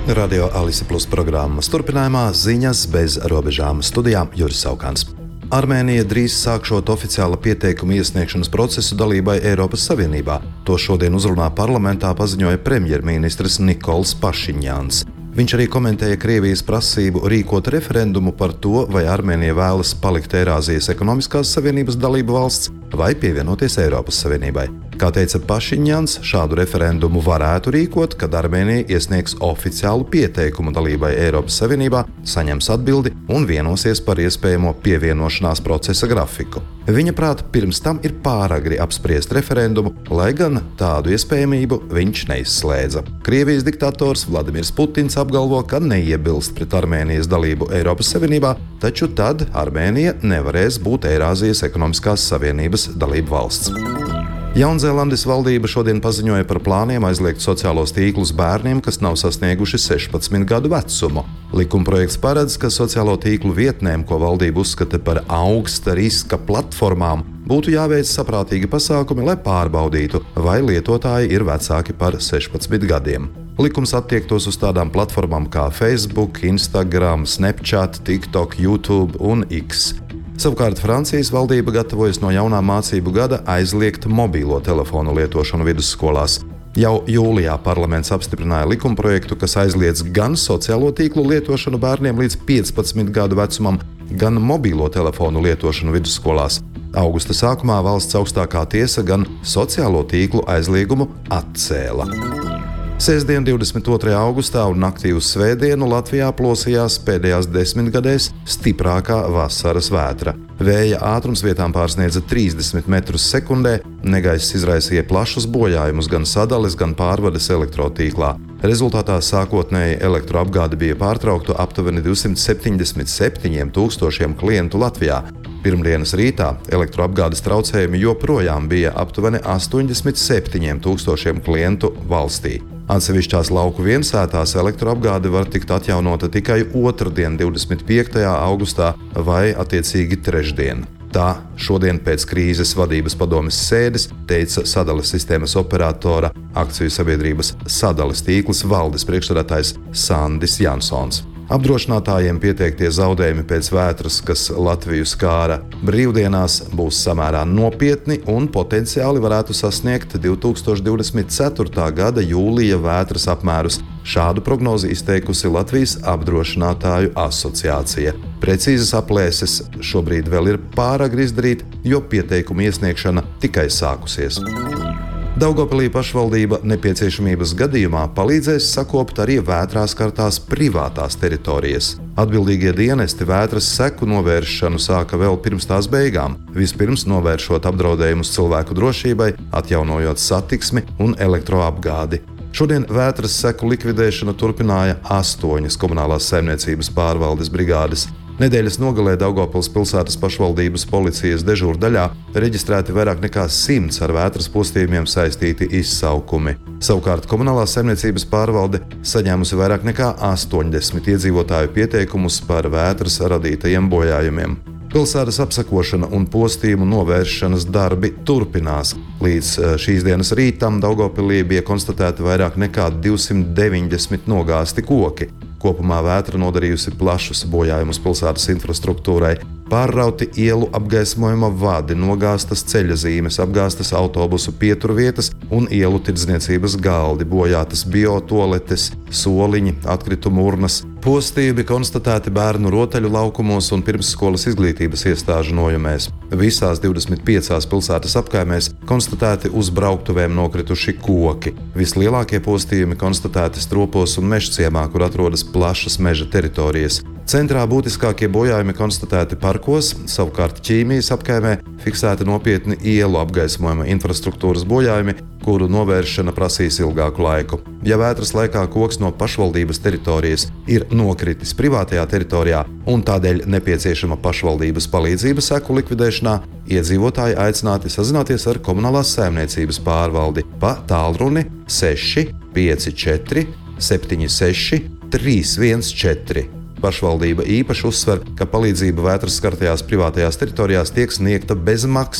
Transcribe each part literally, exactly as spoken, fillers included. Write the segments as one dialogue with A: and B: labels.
A: Radio Alise Plus programmas turpinājumā ziņas bez robežām. Studijā Juris Saukāns. Armēnija drīz sākšot oficiāla pieteikuma iesniegšanas procesu dalībai Eiropas Savienībā. To šodien uzrunā parlamentā paziņoja premjerministrs Nikols Pašiņjans. Viņš arī komentēja Krievijas prasību rīkot referendumu par to, vai Armēnija vēlas palikt Eirāzijas ekonomiskās savienības dalību valsts vai pievienoties Eiropas Savienībai. Kā teica Pašiņjans, šādu referendumu varētu rīkot, kad Armēnija iesniegs oficiālu pieteikumu dalībai Eiropas Savienībā, saņems atbildi un vienosies par iespējamo pievienošanās procesa grafiku. Viņa prāt, pirms tam ir pāragri apspriest referendumu, lai gan tādu iespējamību viņš neizslēdza. Krievijas diktators Vladimirs Putins apgalvo, ka neiebilst pret Armēnijas dalību Eiropas Savienībā, taču tad Armēnija nevarēs būt Eirāzijas ekonomiskās savienības dalību valsts. Jaunzēlandes valdība šodien paziņoja par plāniem aizliegt sociālos tīklus bērniem, kas nav sasnieguši sešpadsmit gadu vecumu. Likumprojekts paredz, ka sociālo tīklu vietnēm, ko valdība uzskata par augsta riska platformām, būtu jāveic saprātīgi pasākumi, lai pārbaudītu, vai lietotāji ir vecāki par sešpadsmit gadiem. Likums attiektos uz tādām platformām kā Facebook, Instagram, Snapchat, TikTok, YouTube un X. Savukārt Francijas valdība gatavojas no jaunā mācību gada aizliegt mobīlo telefonu lietošanu vidusskolās. Jau jūlijā parlaments apstiprināja likumprojektu, kas aizliedz gan sociālo tīklu lietošanu bērniem līdz piecpadsmit gadu vecumam, gan mobīlo telefonu lietošanu vidusskolās. Augusta sākumā valsts augstākā tiesa gan sociālo tīklu aizliegumu atcēla. Sestdien, divdesmit otrajā augustā un naktī uz svētdienu Latvijā plosījās pēdējās desmitgadēs stiprākā vasaras vētra. Vēja ātrums vietām pārsniedza trīsdesmit metrus sekundē, negaiss izraisīja plašus bojājumus gan sadales, gan pārvades elektrotīklā. Rezultātā sākotnēji elektroapgāde bija pārtraukta aptuveni divsimt septiņdesmit septiņiem tūkstošiem klientu Latvijā. Pirmdienas rītā elektroapgādes traucējumi joprojām bija aptuveni astoņdesmit septiņiem tūkstošiem klientu valstī. Atsevišķās lauku viensētās elektroapgāde var tikt atjaunota tikai otrdien, divdesmit piektajā augustā vai attiecīgi trešdien. Tā šodien pēc krīzes vadības padomes sēdes teica sadales sistēmas operatora akciju sabiedrības sadales tīkls valdes priekšsēdētājs Sandis Jansons. Apdrošinātājiem pieteiktie zaudējumi pēc vētras, kas Latviju skāra brīvdienās, būs samērā nopietni un potenciāli varētu sasniegt divi tūkstoši divdesmit ceturtā gada jūlija vētras apmērus. Šādu prognozi izteikusi Latvijas apdrošinātāju asociācija. Precīzas aplēses šobrīd vēl ir pāragri izdarīt, jo pieteikuma iesniegšana tikai sākusies. Daugavpilī pašvaldība nepieciešamības gadījumā palīdzēs sakopt arī vētrā skartās privātās teritorijas. Atbildīgie dienesti vētras seku novēršanu sāka vēl pirms tās beigām, vispirms novēršot apdraudējumus cilvēku drošībai, atjaunojot satiksmi un elektroapgādi. Šodien vētras seku likvidēšanu turpināja astoņas komunālās saimniecības pārvaldes brigādes. Nedēļas nogalē Daugavpils pilsētas pašvaldības policijas dežūrdaļā reģistrēti vairāk nekā simts ar vētras postījumiem saistīti izsaukumi. Savukārt komunālās saimniecības pārvalde saņēmusi vairāk nekā astoņdesmit iedzīvotāju pieteikumus par vētras radītajiem bojājumiem. Pilsētas apsakošana un postījumu novēršanas darbi turpinās. Līdz šīs dienas rītam Daugavpilī bija konstatēti vairāk nekā divsimt deviņdesmit nogāzti koki. Kopumā vētra nodarījusi plašus bojājumus pilsētas infrastruktūrai. Pārrauti ielu apgaismojuma vadi, nogāztas ceļa zīmes, apgāztas autobusu pieturvietas un ielu tirdzniecības galdi, bojātas biotoaletes, soliņi, atkritumu urnas. Postījumi konstatēti bērnu rotaļu laukumos un pirmsskolas izglītības iestāžu nojumēs. Visās divdesmit piecās pilsētas apkaimēs konstatēti uz brauktuvēm nokrituši koki. Vislielākie postījumi konstatēti Stropos un Mežciemā, kur atrodas plašas meža teritorijas. Centrā būtiskākie bojājumi konstatēti parkos, savukārt Ķīmijas apkaimē fiksēti nopietni ielu apgaismojuma infrastruktūras bojājumi, kuru novēršana prasīs ilgāku laiku. Ja vētras laikā koks no pašvaldības teritorijas ir nokritis privātajā teritorijā un tādēļ nepieciešama pašvaldības palīdzība seku likvidēšanā, iedzīvotāji aicināti sazināties ar komunālās saimniecības pārvaldi pa tālruni seši pieci četri septiņi seši trīs viens četri. Pašvaldība īpaši uzsver, ka palīdzība vētras skartajās privātajās teritorijās tiek sniegta bez maksas,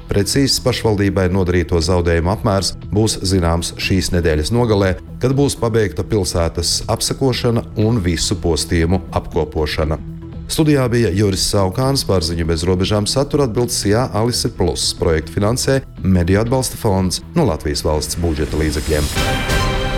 A: Precīzs pašvaldībai nodarīto zaudējumu apmērs būs zināms šīs nedēļas nogalē, kad būs pabeigta pilsētas apsekošana un visu postījumu apkopošana. Studijā bija Juris Saukāns, par ziņu bez robežām satura atbildes Jā, Alise Plus. Projektu finansē Mediju atbalsta fonds no Latvijas valsts budžeta līdzekļiem.